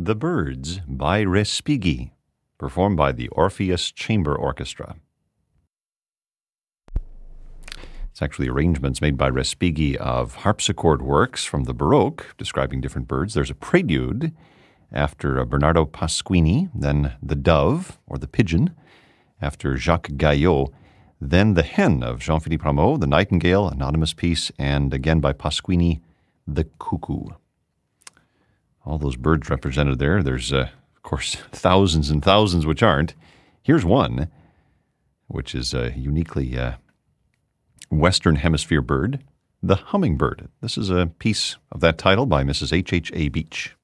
The Birds by Respighi, performed by the Orpheus Chamber Orchestra. It's actually arrangements made by Respighi of harpsichord works from the Baroque, describing different birds. There's a prelude after Bernardo Pasquini, then the dove, or the pigeon, after Jacques Gaillot, then the hen of Jean-Philippe Rameau, the nightingale, anonymous piece, and again by Pasquini, the cuckoo. All those birds represented there. There's, of course, thousands and thousands which aren't. Here's one, which is a uniquely Western Hemisphere bird, the hummingbird. This is a piece of that title by Mrs. H.H.A. Beach.